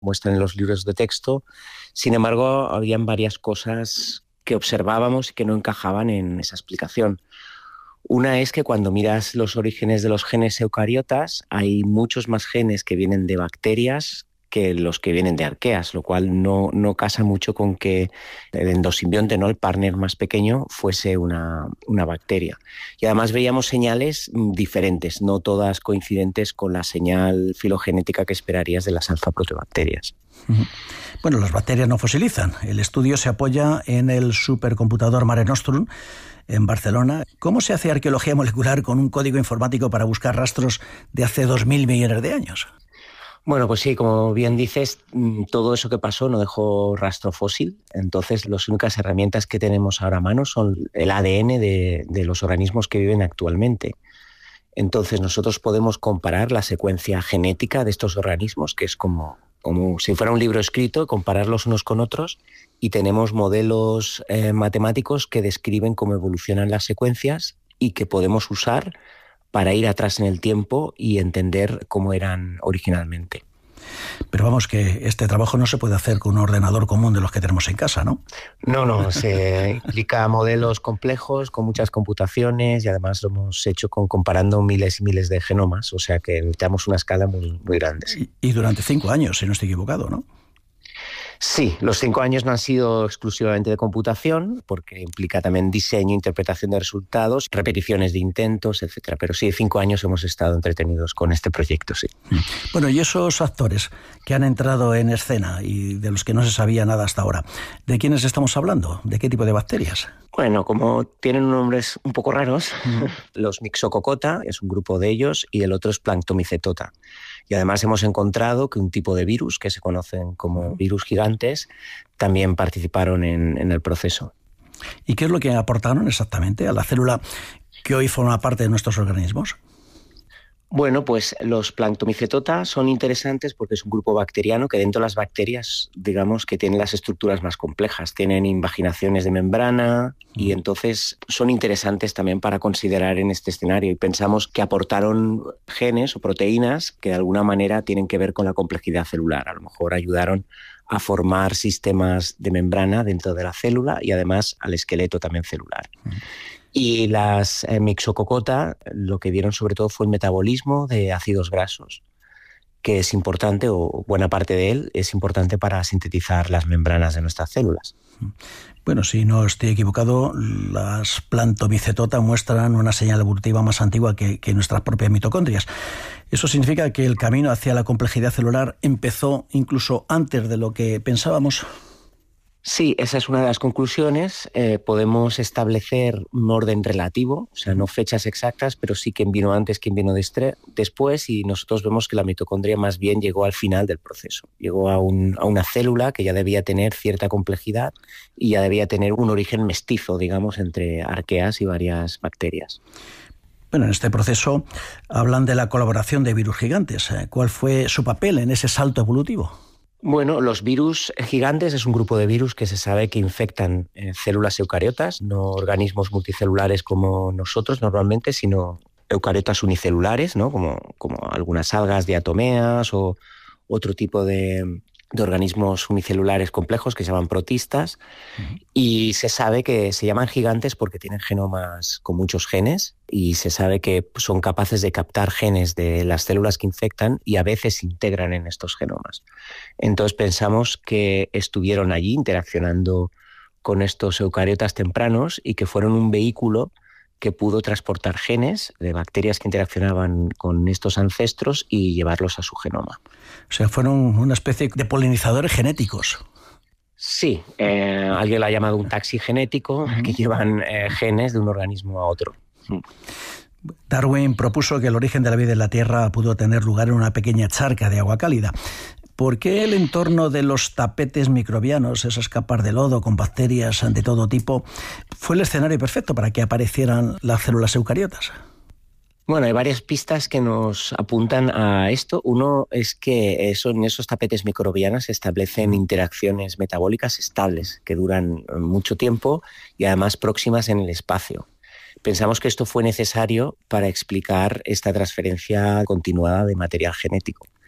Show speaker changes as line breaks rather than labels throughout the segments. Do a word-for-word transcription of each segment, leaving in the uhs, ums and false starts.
muestran en los libros de texto. Sin embargo, habían varias cosas que observábamos y que no encajaban en esa explicación. Una es que cuando miras los orígenes de los genes eucariotas, hay muchos más genes que vienen de bacterias que los que vienen de arqueas, lo cual no, no casa mucho con que el endosimbionte, ¿no?, el partner más pequeño, fuese una, una bacteria. Y además veíamos señales diferentes, no todas coincidentes con la señal filogenética que esperarías de las alfa-proteobacterias.
Bueno, las bacterias no fosilizan. El estudio se apoya en el supercomputador Mare Nostrum, en Barcelona. ¿Cómo se hace arqueología molecular con un código informático para buscar rastros de hace dos mil millones de años?
Bueno, pues sí, como bien dices, todo eso que pasó no dejó rastro fósil. Entonces, las únicas herramientas que tenemos ahora a mano son el A D N de, de los organismos que viven actualmente. Entonces, nosotros podemos comparar la secuencia genética de estos organismos, que es como, como si fuera un libro escrito, compararlos unos con otros, y tenemos modelos eh, matemáticos que describen cómo evolucionan las secuencias y que podemos usar para ir atrás en el tiempo y entender cómo eran originalmente.
Pero vamos, que este trabajo no se puede hacer con un ordenador común de los que tenemos en casa, ¿no?
No, no, se implica modelos complejos, con muchas computaciones, y además lo hemos hecho con, comparando miles y miles de genomas, o sea que necesitamos una escala muy, muy grande. Sí.
Y, y durante cinco años, si no estoy equivocado, ¿no?
Sí, los cinco años no han sido exclusivamente de computación, porque implica también diseño, interpretación de resultados, repeticiones de intentos, etcétera. Pero sí, cinco años hemos estado entretenidos con este proyecto, sí.
Bueno, y esos actores que han entrado en escena y de los que no se sabía nada hasta ahora, ¿de quiénes estamos hablando? ¿De qué tipo de bacterias?
Bueno, como tienen nombres un poco raros, mm. los Myxococcota es un grupo de ellos y el otro es Planctomycetota. Y además hemos encontrado que un tipo de virus, que se conocen como virus gigantes, también participaron en, en el proceso.
¿Y qué es lo que aportaron exactamente a la célula que hoy forma parte de nuestros organismos?
Bueno, pues los Planctomycetota son interesantes porque es un grupo bacteriano que dentro de las bacterias, digamos, que tienen las estructuras más complejas, tienen invaginaciones de membrana y entonces son interesantes también para considerar en este escenario. Y pensamos que aportaron genes o proteínas que de alguna manera tienen que ver con la complejidad celular. A lo mejor ayudaron a formar sistemas de membrana dentro de la célula y además al esqueleto también celular. Y las eh, Myxococcota lo que dieron sobre todo fue el metabolismo de ácidos grasos, que es importante, o buena parte de él, es importante para sintetizar las membranas de nuestras células.
Bueno, si no estoy equivocado, las Planctomycetota muestran una señal evolutiva más antigua que, que nuestras propias mitocondrias. ¿Eso significa que el camino hacia la complejidad celular empezó incluso antes de lo que pensábamos?
Sí, esa es una de las conclusiones. Eh, podemos establecer un orden relativo, o sea, no fechas exactas, pero sí quién vino antes, quién vino destre- después, y nosotros vemos que la mitocondria más bien llegó al final del proceso. Llegó a, un, a una célula que ya debía tener cierta complejidad y ya debía tener un origen mestizo, digamos, entre arqueas y varias bacterias.
Bueno, en este proceso hablan de la colaboración de virus gigantes. ¿Cuál fue su papel en ese salto evolutivo?
Bueno, los virus gigantes es un grupo de virus que se sabe que infectan eh, células eucariotas, no organismos multicelulares como nosotros normalmente, sino eucariotas unicelulares, ¿no? como, como algunas algas diatomeas o otro tipo de, de organismos unicelulares complejos que se llaman protistas. Uh-huh. Y se sabe que se llaman gigantes porque tienen genomas con muchos genes y se sabe que son capaces de captar genes de las células que infectan y a veces se integran en estos genomas. Entonces pensamos que estuvieron allí interaccionando con estos eucariotas tempranos y que fueron un vehículo que pudo transportar genes de bacterias que interaccionaban con estos ancestros y llevarlos a su genoma.
O sea, fueron una especie de polinizadores genéticos.
Sí, eh, alguien lo ha llamado un taxi genético, uh-huh. que llevan eh, genes de un organismo a otro.
Darwin propuso que el origen de la vida en la Tierra pudo tener lugar en una pequeña charca de agua cálida. ¿Por qué el entorno de los tapetes microbianos, esas capas de lodo con bacterias de todo tipo, fue el escenario perfecto para que aparecieran las células eucariotas?
Bueno, hay varias pistas que nos apuntan a esto. Uno es que eso, en esos tapetes microbianos se establecen interacciones metabólicas estables que duran mucho tiempo y además próximas en el espacio. Pensamos que esto fue necesario para explicar esta transferencia continuada de material genético.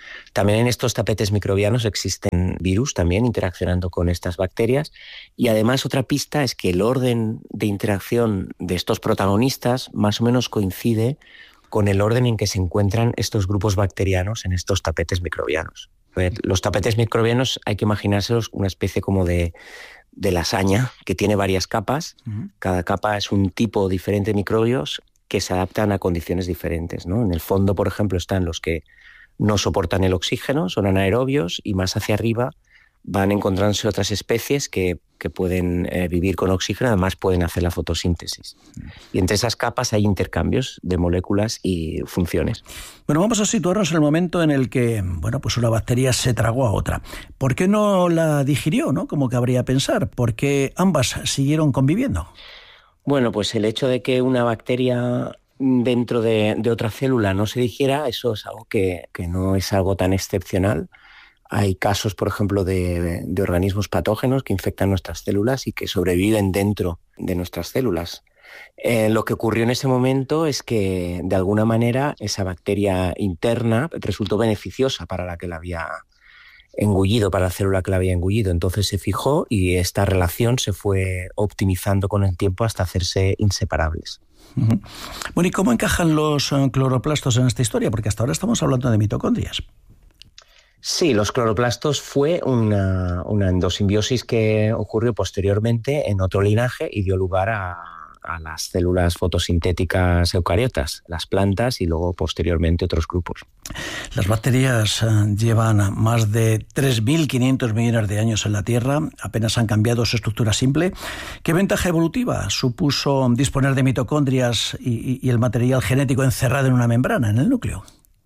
También en estos tapetes microbianos existen virus también interaccionando con estas bacterias, y además otra pista es que el orden de interacción de estos protagonistas más o menos coincide con el orden en que se encuentran estos grupos bacterianos en estos tapetes microbianos. Los tapetes microbianos hay que imaginárselos una especie como de, de lasaña que tiene varias capas. Uh-huh. Cada capa es un tipo diferente de microbios que se adaptan a condiciones diferentes, ¿no? En el fondo, por ejemplo, están los que no soportan el oxígeno, son anaerobios, y más hacia arriba van encontrándose otras especies que, que pueden eh, vivir con oxígeno, además pueden hacer la fotosíntesis. Y entre esas capas hay intercambios de moléculas y funciones.
Bueno, vamos a situarnos en el momento en el que, bueno, pues una bacteria se tragó a otra. ¿Por qué no la digirió, no? Como cabría pensar. ¿Por qué ambas siguieron conviviendo?
Bueno, pues el hecho de que una bacteria dentro de, de otra célula no se digiera, eso es algo que, que no es algo tan excepcional. Hay casos, por ejemplo, de, de organismos patógenos que infectan nuestras células y que sobreviven dentro de nuestras células. Eh, lo que ocurrió en ese momento es que, de alguna manera, esa bacteria interna resultó beneficiosa para la que la había engullido, para la célula que la había engullido. Entonces se fijó y esta relación se fue optimizando con el tiempo hasta hacerse inseparables.
Uh-huh. Bueno, ¿y cómo encajan los cloroplastos en esta historia? Porque hasta ahora estamos hablando de mitocondrias.
Sí, los cloroplastos fue una, una endosimbiosis que ocurrió posteriormente en otro linaje y dio lugar a, a las células fotosintéticas eucariotas, las plantas y luego posteriormente otros grupos.
Las bacterias llevan más de tres mil quinientos millones de años en la Tierra, apenas han cambiado su estructura simple. ¿Qué ventaja evolutiva supuso disponer de mitocondrias y, y el material genético encerrado en una membrana, en el núcleo?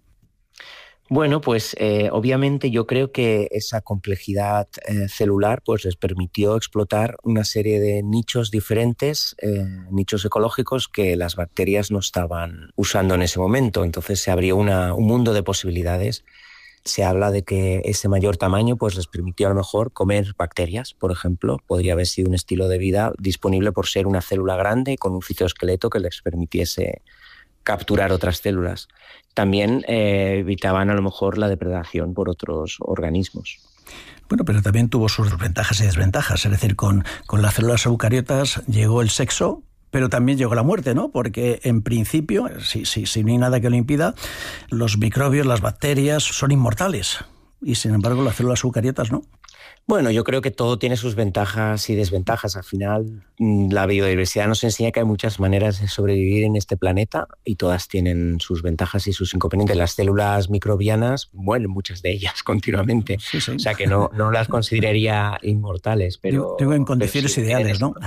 Bueno, pues eh, obviamente yo creo que esa complejidad eh, celular pues les permitió explotar una serie de nichos diferentes, eh, nichos ecológicos que las bacterias no estaban usando en ese momento. Entonces se abrió una, un mundo de posibilidades. Se habla de que ese mayor tamaño pues les permitió a lo mejor comer bacterias, por ejemplo. Podría haber sido un estilo de vida disponible por ser una célula grande con un citoesqueleto que les permitiese capturar otras células. También eh, evitaban a lo mejor la depredación por otros organismos.
Bueno, pero también tuvo sus ventajas y desventajas. Es decir, con, con las células eucariotas llegó el sexo, pero también llegó la muerte, ¿no? Porque en principio, si, si, si no hay nada que lo impida, los microbios, las bacterias son inmortales. Y sin embargo las células eucariotas no.
Bueno, yo creo que todo tiene sus ventajas y desventajas. Al final, la biodiversidad nos enseña que hay muchas maneras de sobrevivir en este planeta y todas tienen sus ventajas y sus inconvenientes. Las células microbianas mueren muchas de ellas continuamente. Sí, sí. O sea que no, no las consideraría inmortales. Pero
digo, en condiciones
sí,
ideales, ¿no?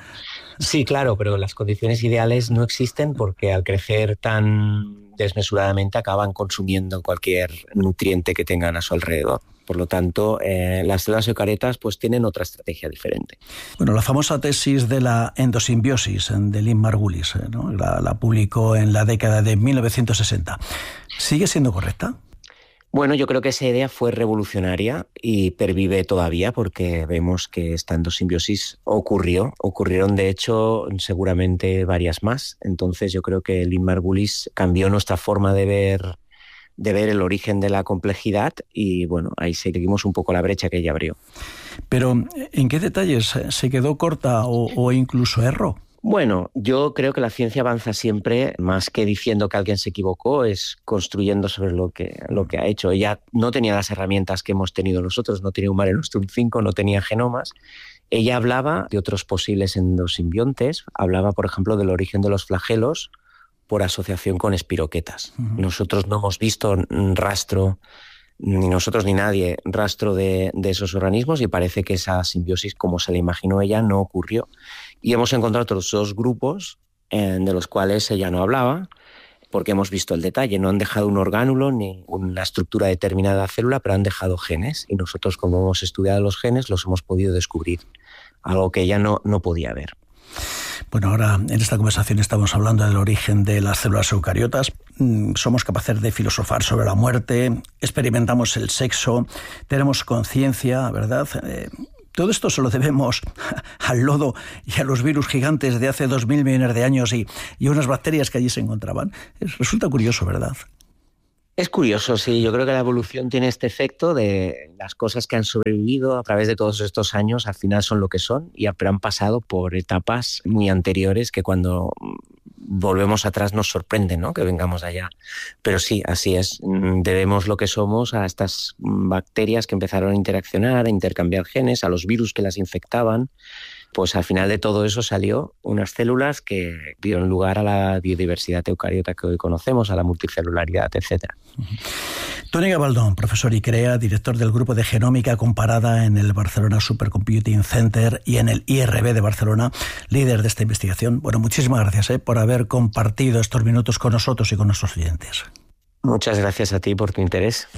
Sí, claro, pero las condiciones ideales no existen porque al crecer tan desmesuradamente acaban consumiendo cualquier nutriente que tengan a su alrededor. Por lo tanto, eh, las células eucariotas pues, tienen otra estrategia diferente.
Bueno, la famosa tesis de la endosimbiosis de Lynn Margulis, ¿no? la, la publicó en la década de mil novecientos sesenta. ¿Sigue siendo correcta?
Bueno, yo creo que esa idea fue revolucionaria y pervive todavía porque vemos que esta endosimbiosis ocurrió. Ocurrieron, de hecho, seguramente varias más. Entonces yo creo que Lynn Margulis cambió nuestra forma de ver de ver el origen de la complejidad y, bueno, ahí seguimos un poco la brecha que ella abrió.
Pero, ¿en qué detalles se quedó corta o, o incluso erró?
Bueno, yo creo que la ciencia avanza siempre, más que diciendo que alguien se equivocó, es construyendo sobre lo que, lo que ha hecho. Ella no tenía las herramientas que hemos tenido nosotros, no tenía un Mare Nostrum cinco, no tenía genomas. Ella hablaba de otros posibles endosimbiontes, hablaba, por ejemplo, del origen de los flagelos por asociación con espiroquetas. Uh-huh. Nosotros no hemos visto rastro, ni nosotros ni nadie, rastro de, de esos organismos y parece que esa simbiosis, como se la imaginó ella, no ocurrió. Y hemos encontrado otros dos grupos eh, de los cuales ella no hablaba, porque hemos visto el detalle. No han dejado un orgánulo ni una estructura determinada de la célula, pero han dejado genes. Y nosotros, como hemos estudiado los genes, los hemos podido descubrir, algo que ella no, no podía ver.
Bueno, ahora en esta conversación estamos hablando del origen de las células eucariotas. Somos capaces de filosofar sobre la muerte, experimentamos el sexo, tenemos conciencia, ¿verdad? Eh, todo esto se lo debemos al lodo y a los virus gigantes de hace dos mil millones de años y, y unas bacterias que allí se encontraban. Resulta curioso, ¿verdad?
Es curioso, sí. Yo creo que la evolución tiene este efecto de las cosas que han sobrevivido a través de todos estos años, al final son lo que son, y pero han pasado por etapas muy anteriores que cuando volvemos atrás nos sorprende, ¿no?, que vengamos de allá. Pero sí, así es. Debemos lo que somos a estas bacterias que empezaron a interaccionar, a intercambiar genes, a los virus que las infectaban. Pues al final de todo eso salió unas células que dieron lugar a la biodiversidad eucariota que hoy conocemos, a la multicelularidad, etcétera.
Toni Gabaldón, profesor ICREA, director del Grupo de Genómica Comparada en el Barcelona Supercomputing Center y en el I R B de Barcelona, líder de esta investigación. Bueno, muchísimas gracias eh, por haber compartido estos minutos con nosotros y con nuestros oyentes.
Muchas gracias a ti por tu interés.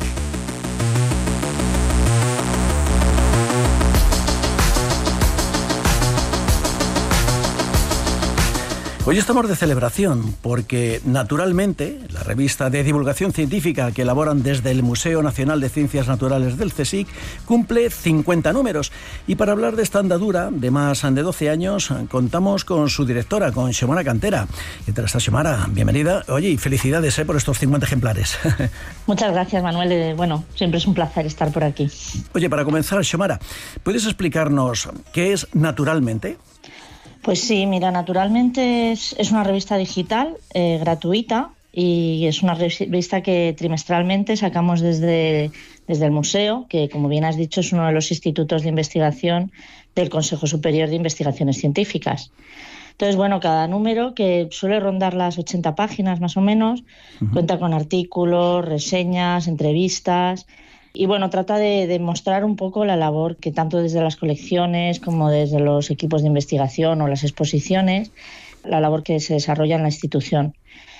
Hoy estamos de celebración porque, naturalmente, la revista de divulgación científica que elaboran desde el Museo Nacional de Ciencias Naturales del CSIC cumple cincuenta números. Y para hablar de esta andadura de más de doce años, contamos con su directora, con Xiomara Cantera. ¿Qué tal está, Xiomara? Bienvenida. Oye, y felicidades eh, por estos cincuenta ejemplares.
Muchas gracias, Manuel. Bueno, siempre es un placer estar por aquí.
Oye, para comenzar, Xiomara, ¿puedes explicarnos qué es Naturalmente?
Pues sí, mira, Naturalmente es, es una revista digital eh, gratuita y es una revista que trimestralmente sacamos desde, desde el museo, que como bien has dicho es uno de los institutos de investigación del Consejo Superior de Investigaciones Científicas. Entonces, bueno, cada número, que suele rondar las ochenta páginas más o menos, uh-huh. cuenta con artículos, reseñas, entrevistas. Y bueno, trata de, de mostrar un poco la labor que tanto desde las colecciones como desde los equipos de investigación o las exposiciones, la labor que se desarrolla en la institución.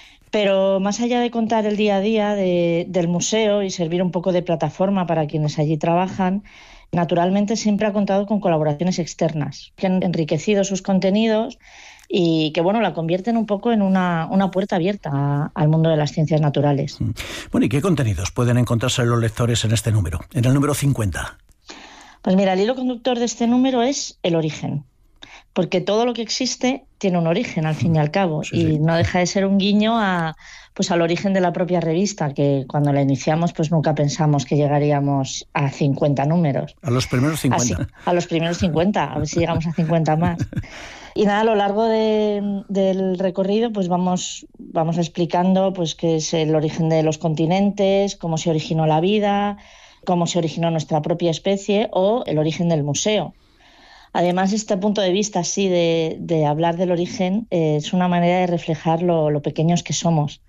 Pero más allá de contar el día a día de, del museo y servir un poco de plataforma para quienes allí trabajan, Naturalmente siempre ha contado con colaboraciones externas que han enriquecido sus contenidos y que, bueno, la convierten un poco en una, una puerta abierta a, al mundo de las ciencias naturales.
Bueno, ¿y qué contenidos pueden encontrarse los lectores en este número, en el número cincuenta?
Pues mira, el hilo conductor de este número es el origen, porque todo lo que existe tiene un origen, al fin y al cabo, sí, y sí. no deja de ser un guiño a, pues, al origen de la propia revista, que cuando la iniciamos pues nunca pensamos que llegaríamos a cincuenta números.
A los primeros cincuenta.
Así, a los primeros cincuenta, a ver si llegamos a cincuenta más. Y nada, a lo largo de, del recorrido pues vamos, vamos explicando pues qué es el origen de los continentes, cómo se originó la vida, cómo se originó nuestra propia especie o el origen del museo. Además, este punto de vista así de, de hablar del origen eh, es una manera de reflejar lo, lo pequeños que somos,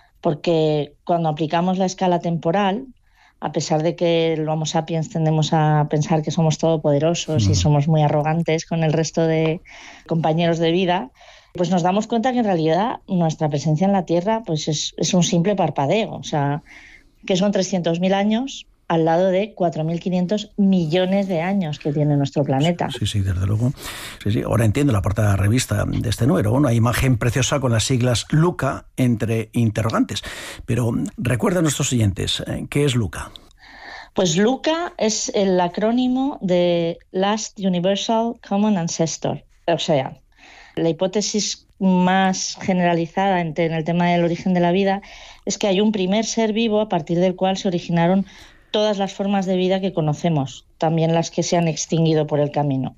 porque cuando aplicamos la escala temporal, a pesar de que el Homo sapiens tendemos a pensar que somos todopoderosos mm. y somos muy arrogantes con el resto de compañeros de vida, pues nos damos cuenta que en realidad nuestra presencia en la Tierra pues es, es un simple parpadeo, o sea, que son trescientos mil años al lado de cuatro mil quinientos millones de años que tiene nuestro planeta.
Sí, sí, desde luego. Sí, sí. Ahora entiendo la portada de la revista de este número, una imagen preciosa con las siglas LUCA entre interrogantes. Pero recuerda a nuestros oyentes, ¿qué es LUCA?
Pues LUCA es el acrónimo de Last Universal Common Ancestor. O sea, la hipótesis más generalizada en el tema del origen de la vida es que hay un primer ser vivo a partir del cual se originaron todas las formas de vida que conocemos, también las que se han extinguido por el camino.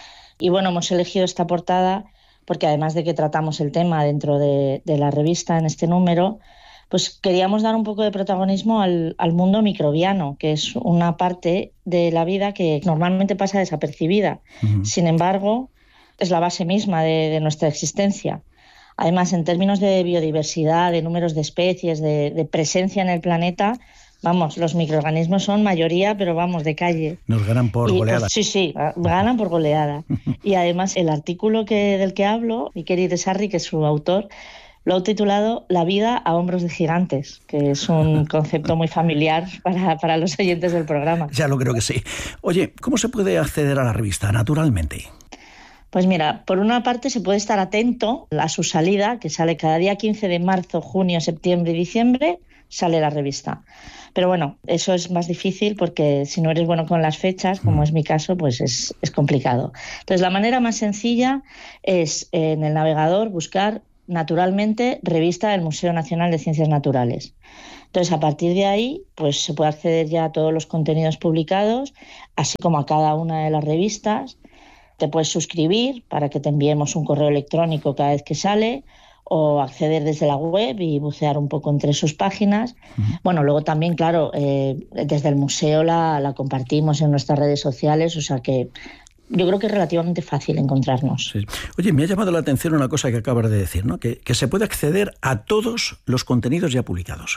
Y bueno, hemos elegido esta portada porque además de que tratamos el tema dentro de, de la revista en este número, pues queríamos dar un poco de protagonismo al, al mundo microbiano, que es una parte de la vida que normalmente pasa desapercibida. Uh-huh. Sin embargo, es la base misma de, de nuestra existencia. Además, en términos de biodiversidad, de números de especies, de, de presencia en el planeta, vamos, los microorganismos son mayoría, pero vamos, de calle.
Nos ganan por
y,
goleada.
Pues, sí, sí, ganan por goleada. Y además el artículo que, del que hablo, Iker Irisarri, que es su autor, lo ha titulado La vida a hombros de gigantes, que es un concepto muy familiar para, para los oyentes del programa.
Ya lo creo que sí. Oye, ¿cómo se puede acceder a la revista Naturalmente?
Pues mira, por una parte se puede estar atento a su salida, que sale cada día quince de marzo, junio, septiembre y diciembre, sale la revista. Pero bueno, eso es más difícil porque si no eres bueno con las fechas, como es mi caso, pues es, es complicado. Entonces, la manera más sencilla es en el navegador buscar naturalmente, revista del Museo Nacional de Ciencias Naturales. Entonces, a partir de ahí, pues se puede acceder ya a todos los contenidos publicados, así como a cada una de las revistas. Te puedes suscribir para que te enviemos un correo electrónico cada vez que sale, o acceder desde la web y bucear un poco entre sus páginas. Uh-huh. Bueno, luego también, claro, eh, desde el museo la, la compartimos en nuestras redes sociales, o sea que yo creo que es relativamente fácil encontrarnos.
Sí. Oye, me ha llamado la atención una cosa que acabas de decir, ¿no? Que, que se puede acceder a todos los contenidos ya publicados.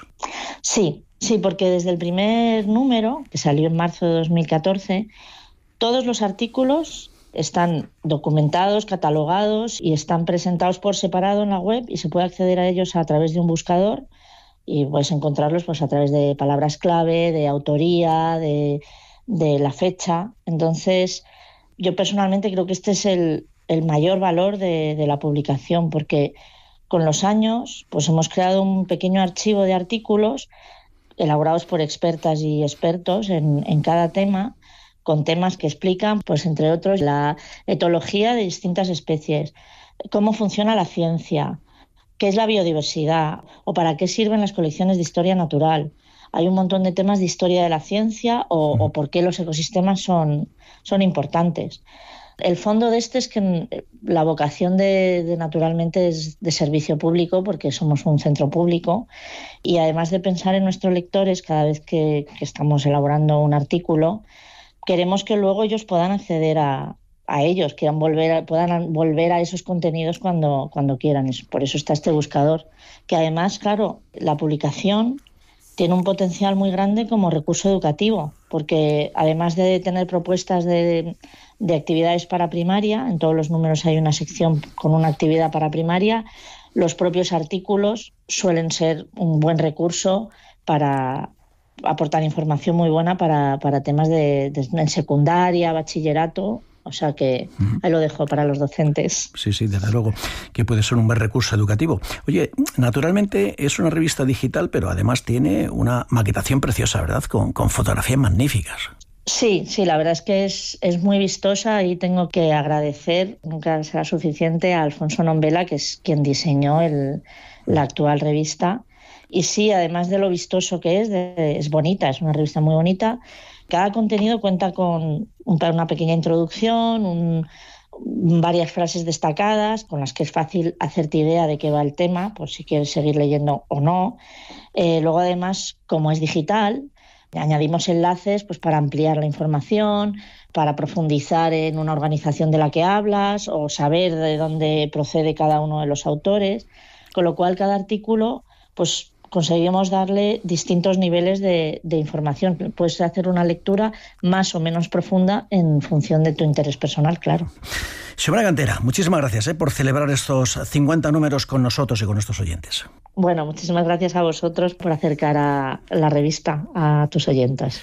Sí, sí, porque desde el primer número, que salió en marzo de dos mil catorce, todos los artículos están documentados, catalogados y están presentados por separado en la web y se puede acceder a ellos a través de un buscador y puedes encontrarlos pues a través de palabras clave, de autoría, de, de la fecha. Entonces, yo personalmente creo que este es el, el mayor valor de, de la publicación, porque con los años pues hemos creado un pequeño archivo de artículos elaborados por expertas y expertos en, en cada tema, con temas que explican, pues entre otros, la etología de distintas especies, cómo funciona la ciencia, qué es la biodiversidad o para qué sirven las colecciones de historia natural. Hay un montón de temas de historia de la ciencia o, o por qué los ecosistemas son, son importantes. El fondo de este es que la vocación de, de Naturalmente es de servicio público, porque somos un centro público, y además de pensar en nuestros lectores cada vez que, que estamos elaborando un artículo, queremos que luego ellos puedan acceder a, a ellos, quieran volver a, puedan volver a esos contenidos cuando, cuando quieran. Por eso está este buscador, que además, claro, la publicación tiene un potencial muy grande como recurso educativo, porque además de tener propuestas de, de actividades para primaria, en todos los números hay una sección con una actividad para primaria, los propios artículos suelen ser un buen recurso para aportar información muy buena para, para temas de, de en secundaria, bachillerato, o sea que uh-huh. ahí lo dejo para los docentes.
Sí, sí, desde luego, que puede ser un buen recurso educativo. Oye, Naturalmente es una revista digital, pero además tiene una maquetación preciosa, ¿verdad? Con, con fotografías magníficas.
Sí, sí, la verdad es que es, es muy vistosa y tengo que agradecer, nunca será suficiente, a Alfonso Nombela, que es quien diseñó el, la actual revista. Y sí, además de lo vistoso que es, de, es bonita, es una revista muy bonita. Cada contenido cuenta con un, una pequeña introducción, un, varias frases destacadas con las que es fácil hacerte idea de qué va el tema, por si quieres seguir leyendo o no. Eh, luego, además, como es digital, añadimos enlaces pues, para ampliar la información, para profundizar en una organización de la que hablas o saber de dónde procede cada uno de los autores, con lo cual cada artículo pues conseguimos darle distintos niveles de, de información. Puedes hacer una lectura más o menos profunda en función de tu interés personal, claro.
Xiomara Cantera, muchísimas gracias eh, por celebrar estos cincuenta números con nosotros y con nuestros oyentes.
Bueno, muchísimas gracias a vosotros por acercar a la revista a tus oyentes.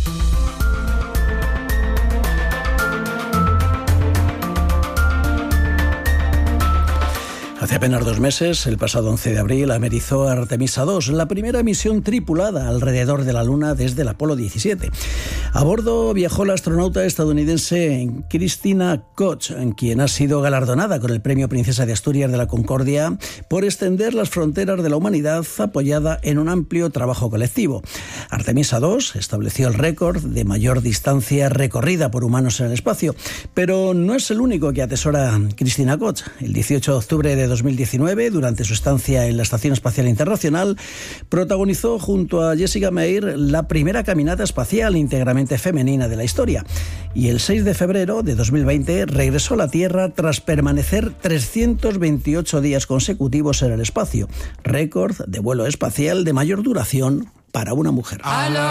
Hace apenas dos meses, el pasado once de abril, amerizó Artemisa dos, la primera misión tripulada alrededor de la Luna desde el Apolo diecisiete. A bordo viajó la astronauta estadounidense Christina Koch, quien ha sido galardonada con el Premio Princesa de Asturias de la Concordia por extender las fronteras de la humanidad apoyada en un amplio trabajo colectivo. Artemisa dos estableció el récord de mayor distancia recorrida por humanos en el espacio, pero no es el único que atesora Christina Koch. El dieciocho de octubre de dos mil diecinueve, durante su estancia en la Estación Espacial Internacional, protagonizó junto a Jessica Meir la primera caminata espacial íntegramente femenina de la historia. Y el seis de febrero de dos mil veinte regresó a la Tierra tras permanecer trescientos veintiocho días consecutivos en el espacio, récord de vuelo espacial de mayor duración para una mujer.